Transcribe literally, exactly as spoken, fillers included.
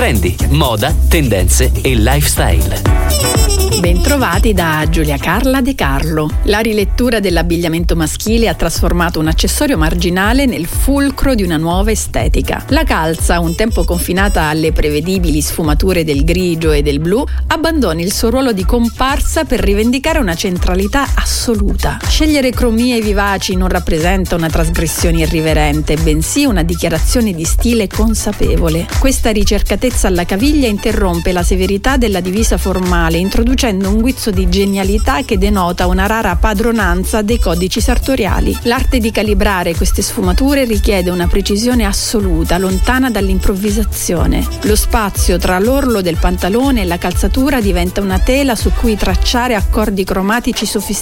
Trendi, moda, tendenze e lifestyle. Bentrovati da Giulia Carla De Carlo. La rilettura dell'abbigliamento maschile ha trasformato un accessorio marginale nel fulcro di una nuova estetica. La calza, un tempo confinata alle prevedibili sfumature del grigio e del blu, abbandona il suo ruolo di comparsa per rivendicare una centralità assoluta. Scegliere cromie vivaci non rappresenta una trasgressione irriverente, bensì una dichiarazione di stile consapevole. Questa ricercatezza alla caviglia interrompe la severità della divisa formale, introducendo un guizzo di genialità che denota una rara padronanza dei codici sartoriali. L'arte di calibrare queste sfumature richiede una precisione assoluta, lontana dall'improvvisazione. Lo spazio tra l'orlo del pantalone e la calzatura diventa una tela su cui tracciare accordi cromatici sofisticati